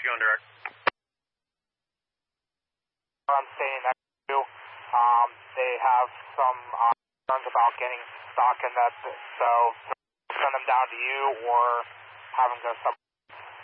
you on direct? I'm staying next to you. They have some concerns about getting stock in that, so send them down to you or have them go somewhere.